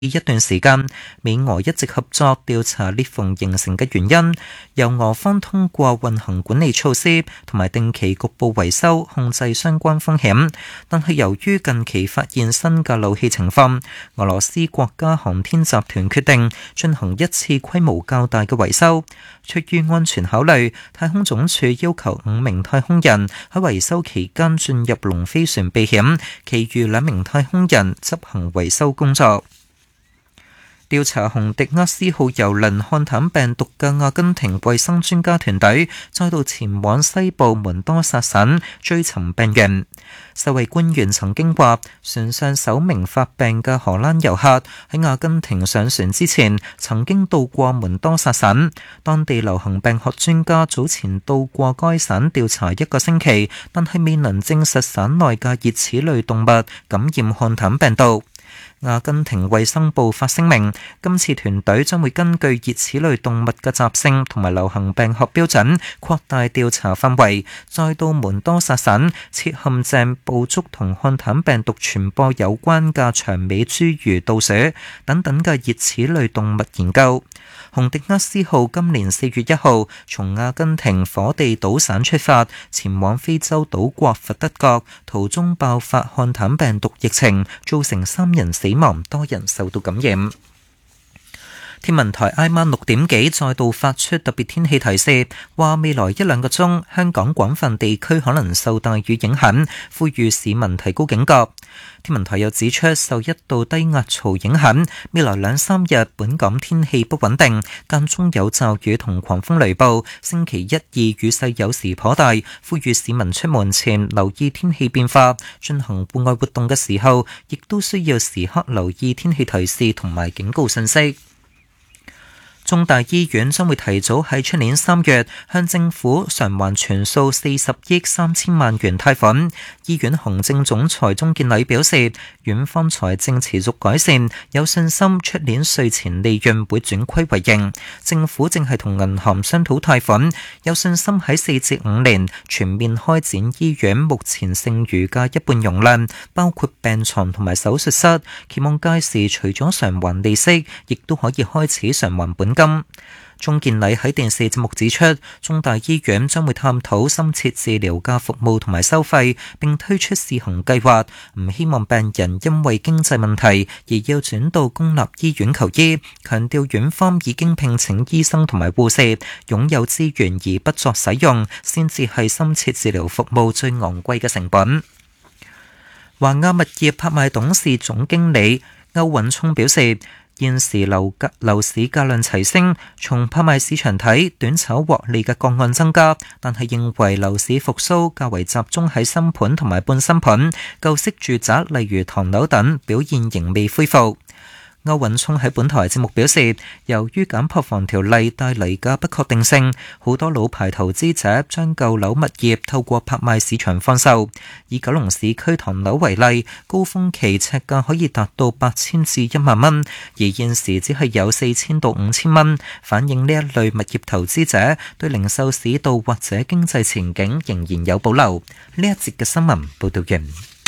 一段時間，美俄一直合作調查裂縫形成嘅原因，由俄方通過運行管理措施同埋定期局部維修控制相關風險。但係由於近期發現新嘅漏氣情況，俄羅斯國家航天集團決定進行一次規模較大嘅維修。出於安全考慮，太空總署要求5名太空人喺維修期間進入龍飛船避險，其餘2名太空人執行維修工作。調查洪迪厄斯號郵輪看淡病毒嘅阿根廷衛生專家團隊再度前往西部門多薩省追尋病源。世衛官員曾經話，船上首名發病嘅荷蘭遊客喺阿根廷上船之前曾經到過門多薩省。當地流行病學專家早前到過該省調查1個星期，但係未能證實省內嘅熱齒類動物感染看淡病毒。阿根廷衛生部發聲明，今次團隊將會根據熱齒類動物嘅習性同埋流行病學標準，擴大調查範圍，再到門多薩省設陷阱捕捉同看淡病毒傳播有關嘅長尾侏儒倒鼠等等嘅熱齒類動物研究。洪迪厄斯號今年4月1號從阿根廷火地島省出發，前往非洲島國佛得角，途中爆發看淡病毒疫情，造成3人死亡，多人受到感染。天文台挨晚6點幾再度發出特別天氣提示，話未來1-2個鐘香港廣泛地區可能受大雨影響，呼籲市民提高警覺。天文台又指出，受一道低壓槽影響，未來2-3日本港天氣不穩定，間中有驟雨同狂風雷暴。星期1、2雨勢有時頗大，呼籲市民出門前留意天氣變化，進行戶外活動嘅時候，亦都需要時刻留意天氣提示同埋警告信息。中大醫院將會提早喺出年3月向政府償還全數40億3千萬元貸款。醫院行政總裁鍾建禮表示，院方財政持續改善，有信心出年稅前利潤會轉虧為盈。政府正係同銀行商討貸款，有信心喺4至5年全面開展醫院目前剩餘嘅一半容量，包括病床同埋手術室。期望屆時除咗償還利息，亦都可以開始償還本金。鍾建禮喺電視節目指出，中大醫院將會探討深切治療嘅服務同埋收費，並推出試行計劃，唔希望病人因為經濟問題而要轉到公立醫院求醫，強調院方已經聘請醫生同埋護士，擁有資源而不作使用，先至係深切治療服務最昂貴嘅成本。華亞物業拍賣董事總經理歐允聰表示，現時樓市價量齊升，從拍賣市場睇，短炒獲利嘅個案增加，但係認為樓市復甦較為集中喺新盤同埋半新盤，舊式住宅例如唐樓等表現仍未恢復。歐允聰喺本台節目表示，由於減破防條例帶嚟嘅不確定性，好多老牌投資者將舊樓物業透過拍賣市場放售。以九龍市區唐樓為例，高峰期尺價可以達到8000至1萬蚊，而現時只係有4000到5000蚊，反映呢一類物業投資者對零售市道或者經濟前景仍然有保留。呢一節嘅新聞報道完。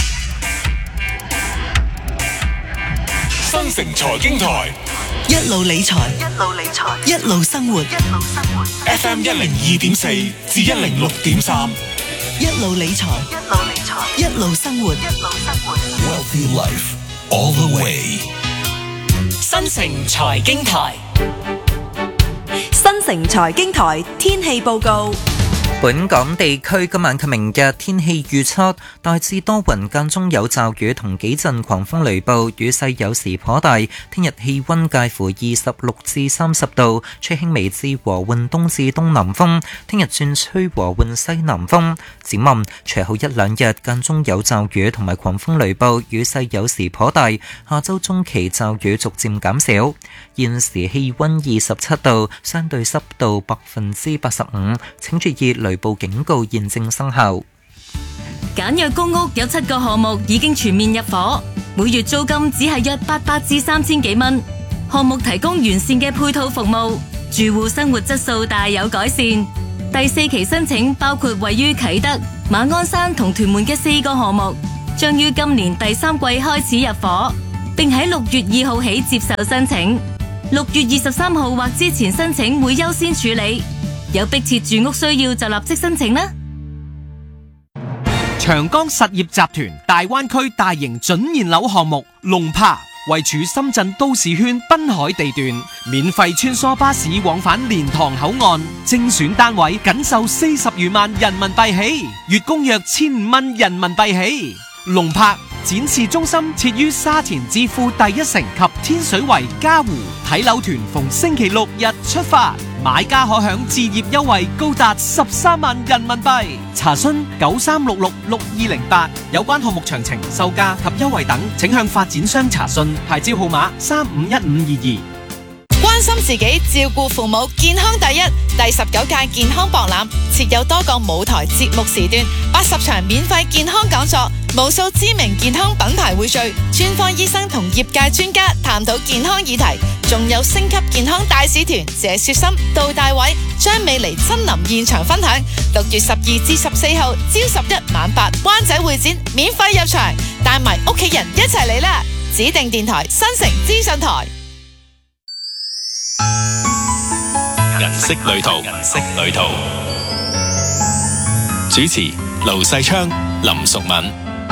新城財經台一路理財，一路生活。 FM 102.4至106.3， 一路理財，一路生活。 Wealthy Life all the way。 新城財經台， 新城財經台天氣報告。 本港地區今晚及明日天氣預測，大致多雲，間中有驟雨同幾陣狂風雷暴，雨勢有時頗大。聽日氣溫介乎26至30度，吹輕微至和緩東至東南風。聽日轉吹和緩西南風。展望隨後1-2日間中有驟雨同埋狂風雷暴，雨勢有時頗大。下周中期驟雨逐漸減少。現時氣溫27度，相對濕度85%，請注意雷暴警告現正生效。 簡約公屋有7個項目已經全面入伙，每月租金只係約800至3000幾蚊。項目提供完善嘅配套服務，住戶生活質素大有改善。第4期申請包括位於啟德、馬鞍山同屯門嘅4個項目，將於今年第3季開始入伙。 並喺6月2號起接受申請。6月23號或之前申請會優先處理，有迫切住屋需要就立即申請啦。 長江實業集團大灣區大型準現樓項目龍柏，位處深圳都市圈濱海地段，免費穿梭巴士往返蓮塘口岸，精選單位僅售40餘萬人民幣起，月供約1500蚊人民幣起。龍柏展示中心設於沙田置富第一城及天水圍嘉湖，睇樓團逢星期六日出發，買家可享置業優惠高達13萬人民幣。查詢93666208，有關項目詳情、售價及優惠等，請向發展商查詢。牌照號碼351522。 關心自己，照顧父母，健康第一。第19屆健康博覽設有多個舞台節目時段，80場免費健康講座，無數知名健康品牌匯聚，專科醫生同業界專家探討健康議題，仲有星級健康大使團謝雪心、杜大偉、張美妮親臨現場分享。6月12至14號，朝11晚8，灣仔會展免費入場，帶埋屋企人一齊嚟啦！指定電台新城資訊台。 人色旅途，主持盧世昌、林淑敏。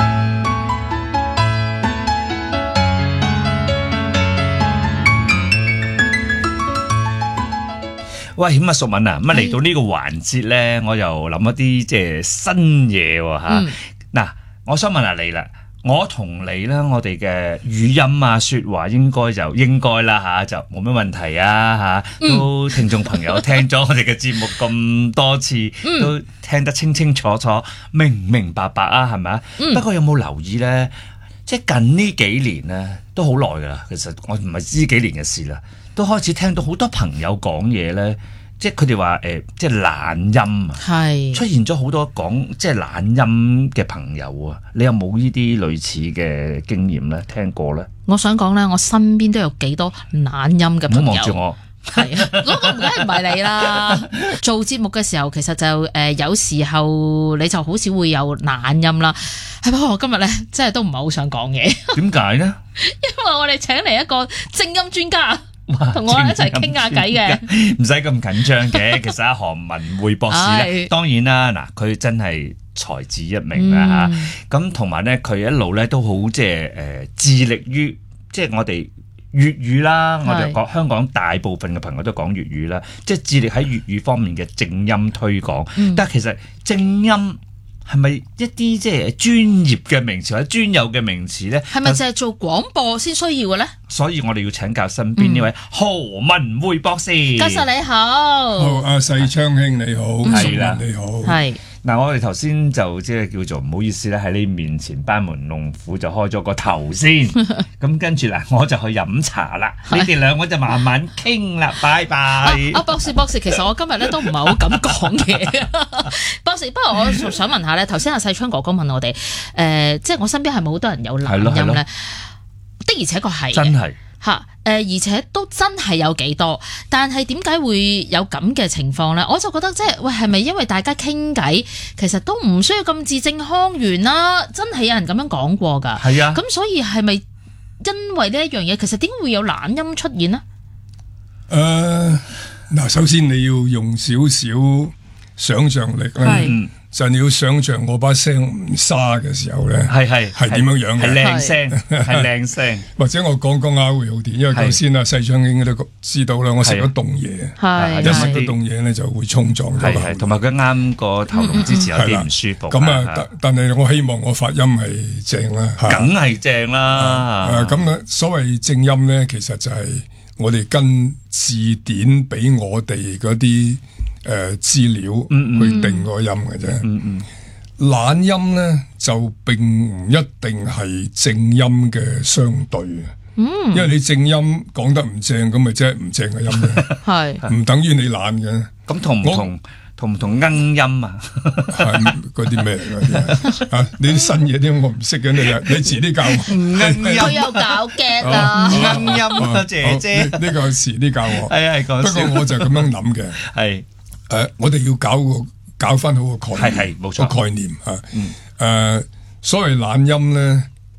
喂，咁啊，淑敏啊，咁啊嚟到呢個環節咧，我又諗一啲即係新嘢喎嚇。嗱，我想問下你啦。我同你咧，我哋嘅語音啊、說話應該啦嚇，就冇乜問題啊嚇。都聽眾朋友聽咗我哋嘅節目咁多次，都聽得清清楚楚、明明白白啊，係咪啊？不過有冇留意咧？即係近呢幾年咧，都好耐噶啦。其實我唔係呢幾年嘅事啦，都開始聽到好多朋友講嘢咧。即係佢哋話即係懶音啊，係出現咗好多講即係懶音嘅朋友啊！你有冇呢啲類似嘅經驗咧？聽過咧？ 我想講咧，我身邊都有幾多懶音嘅朋友。唔好望住我，係嗰個梗係唔係你啦？做節目嘅時候，其實就有時候你就好少會有懶音啦。係不過我今日咧，真係都唔係好想講嘢。點解咧？因為我哋請嚟一個正音專家。同我一齊傾下偈嘅， 唔使咁緊張嘅。其實阿韓文匯博士咧，當然啦，嗱，佢真係才智一鳴啦嚇。咁同埋咧，佢一路咧都好即係致力於即係我哋粵語啦。我哋講香港大部分嘅朋友都講粵語啦，即係致力喺粵語方面嘅正音推廣。但係其實正音係咪一啲即係專業嘅名詞或者專有嘅名詞咧？係咪淨係做廣播先需要嘅咧？所以我哋要請教身邊呢位何文匯博士。 教授你好， 阿世昌兄你好，係啦你好， 係嗱，我哋頭先就即係叫做唔好意思咧，喺你面前班門弄斧就開咗個頭先，咁跟住嗱，我就去飲茶啦，你哋兩個就慢慢傾啦，拜拜。 博士，其實我今日咧都唔係好敢講嘢。博士，不過我想問下咧，頭先阿世昌哥哥問我哋，即係我身邊係咪好多人有懶音咧？的而且確係真係嚇，而且都真係有幾多，但係點解會有咁嘅情況咧？我就覺得即係喂，係咪因為大家傾偈，其實都唔需要咁字正腔圓啦？真係有人咁樣講過㗎。係啊，咁所以係咪因為呢一樣嘢，其實點會有懶音出現呢？ 嗱，首先你要用少少想像力咧。就你要想像我把聲唔沙嘅時候咧，係點樣樣嘅？係靚聲，係靚聲。或者我講下會好啲，因為頭先啊世昌應該都知道啦，我食咗凍嘢，一食咗凍嘢咧就會衝撞咗啦。 同埋佢啱個喉嚨之前有啲唔舒服。咁啊， 但係我希望我發音係正啦， 梗係正啦。 咁啊，所謂正音咧，其實就係我哋跟字典俾我哋嗰啲資料去定個音嘅啫，懶音咧就並唔一定係正音嘅相對，因為你正音講得唔正，咁咪即係唔正嘅音嘅，係唔等於你懶嘅。咁同唔同鶯音啊？係嗰啲咩嚟嗰啲？你啲新嘢啲我唔識嘅，你遲啲教我。 鶯音我有搞嘅啦， 鶯音啊姐姐， 呢個遲啲教我。 係講笑。 不過我就咁樣諗嘅，係。我哋要搞翻好個概念，冇錯個概念啊。所謂懶音咧，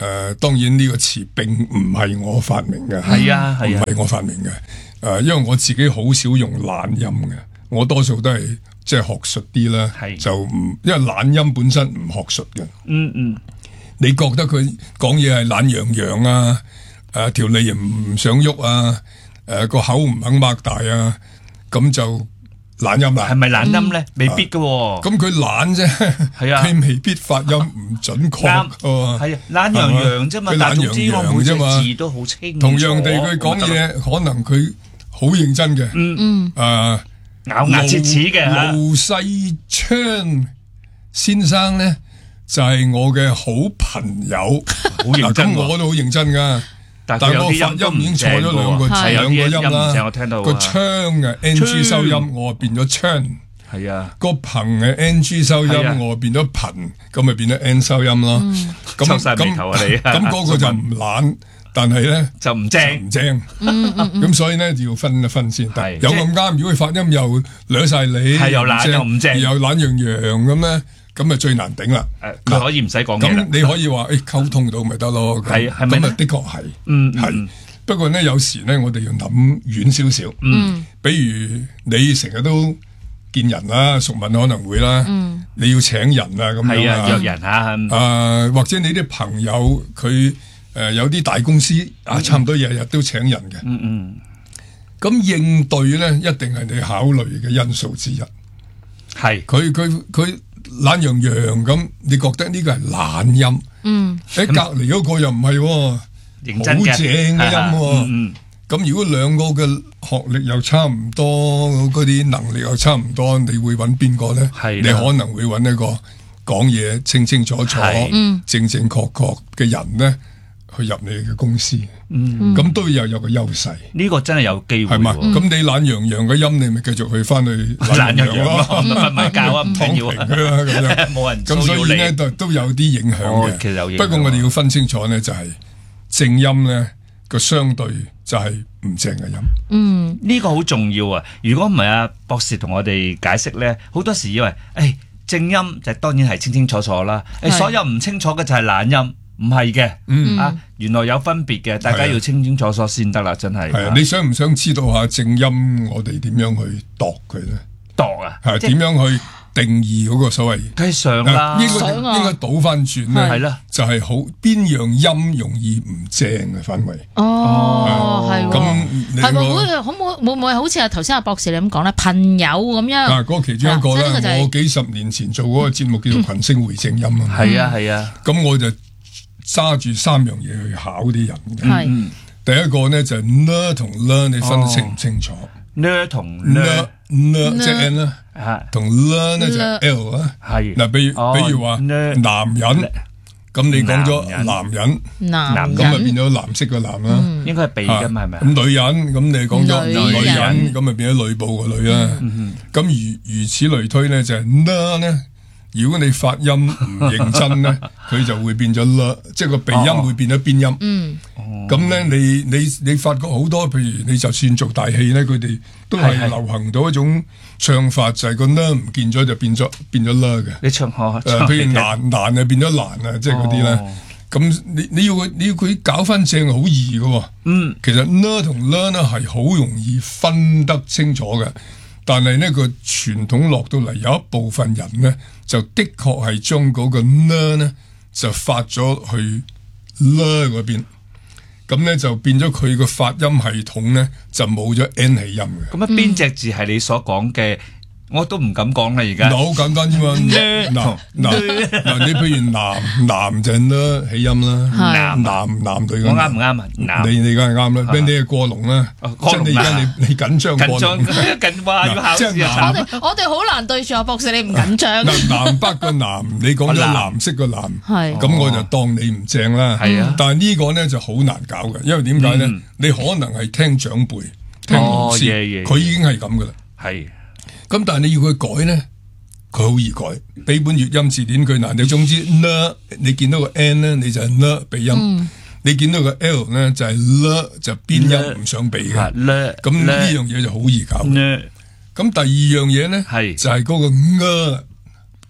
當然呢個詞並唔係我發明嘅， 係啊唔係我發明嘅。因為我自己好少用懶音嘅，我多數都係即係學術啲啦，就唔因為懶音本身唔學術嘅。你覺得佢講嘢係懶洋洋啊？條脷又唔想喐啊？個口唔肯擘大啊？咁就懶音啦。 係咪懶音咧？未必㗎喎。 咁佢懶啫， 係啊， 佢未必發音唔準確㗎喎。 係啊，懶洋洋啫嘛，但係總之我每隻字都好清楚。 同樣地，佢講嘢可能佢好認真嘅。 咬牙切齒嘅。 盧世昌先生咧就係我嘅好朋友， 好認真。 咁我都好認真噶，但係我發音已經錯咗兩個音啦。 我聽到個槍嘅 NG 收音，我變咗槍。 係啊， 個朋嘅 NG 收音，我變咗頻，咁咪變咗 N 收音咯。 抽晒眉頭啊你！ 咁嗰個就唔懶。但係咧就唔正， 咁所以咧要分一分先。有咁啱，如果佢發音又掠晒你， 係又懶又唔正， 又懶洋洋咁咧，咁咪最難頂啦。 佢可以唔使講嘢啦。 咁你可以話溝通到咪得咯？ 係咪？ 咁啊的確係，係。不過咧有時咧我哋要諗遠少少。比如你成日都見人啦，淑敏可能會啦，你要請人啊咁樣啊， 約人嚇。 或者你啲朋友佢。有啲大公司差唔多日日都請人嘅。咁應對咧，一定係你考慮嘅因素之一。 係佢懶洋洋咁，你覺得呢個係懶音？喺隔離嗰個又唔係， 認真嘅好正嘅音。咁如果兩個嘅學歷又差唔多，嗰啲能力又差唔多，你會揾邊個咧？你可能會揾一個講嘢清清楚楚、正正確確嘅人咧。去入你嘅公司，咁都有個優勢。 呢個真係有機會， 係嘛？咁你懶洋洋嘅音，你咪繼續去翻去懶洋洋咯，唔係教啊，唔緊要啊， 咁樣冇人咁所以咧都有啲影響嘅。 其實有影響。 不過我哋要分清楚咧，就係正音咧個相對就係唔正嘅音。 呢個好重要啊！如果唔係阿博士同我哋解釋咧，好多時以為正音就當然係清清楚楚啦，所有唔清楚嘅就係懶音。唔係嘅，原來有分別嘅，大家要清清楚楚先得啦，真係。 係啊，你想唔想知道下正音我哋點樣去度佢咧？ 度啊， 係點樣去定義嗰個所謂？ 梗係想啦， 應該倒翻轉咧，係啦，就係好邊樣音容易唔正嘅範圍。 係咁係會唔會好似頭先阿博士你咁講咧？朋友咁樣嗰個其中一個咧，我幾十年前做嗰個節目叫做《群星回正音》啊。 係啊係啊， 咁我就揸住三樣嘢去考啲人嘅。第一個咧就係 n 同 l， 你分清唔清楚 ？n 同 n 即係 n 啦，同 l 咧就係 l 啦。係嗱，比如話男人，咁你講咗男人，咁咪變咗藍色個藍啦。 應該係鼻噶嘛，係咪？ 咁女人，咁你講咗女人，咁咪變咗呂布個女啦。咁如此類推咧，就係 n 咧。如果你發音唔認真咧，佢就會變咗啦，即係個鼻音會變咗邊音。咁咧，你發覺好多，譬如你就算做大戲咧，佢哋都係流行到一種唱法，就係個呢唔見咗就變咗啦嘅。 你唱譬如難啊變咗難啊，即係嗰啲咧。咁你要佢搞翻正好易嘅。其實呢同啦咧係好容易分得清楚嘅。但係呢個傳統落到嚟，有一部分人呢，就的確係將嗰個呢就發咗去啦嗰邊，咁呢就變咗佢個發音系統呢，就冇咗 N 起音嘅。 咁邊隻字係你所講嘅？我都唔敢講啦，而家。 好簡單啫嘛。嗱，你譬如男就啦起音啦，男對。 我啱唔啱啊？ 你梗係啱啦，你係過龍啦，即係你而家你緊張過龍。 緊話要考試啊！ 我哋好難對住阿博士，你唔緊張。 南北個南，你講咗藍色個藍，咁我就當你唔正啦。 係啊， 但係呢個咧就好難搞嘅，因為點解咧？你可能係聽長輩、聽老師，佢已經係咁噶啦。 係。 咁但係你要佢改咧，佢好易改。俾本粵音字典佢嗱，你總之呢，你見到個 N 咧，你就係呢鼻音；你見到個 L 咧，就係呢就邊音唔想避嘅。咁呢樣嘢就好易搞。咁第二樣嘢咧，就係嗰個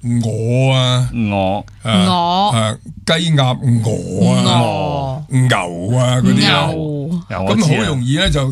我啊， 我雞鴨鵝啊，牛啊嗰啲啊，咁好容易咧就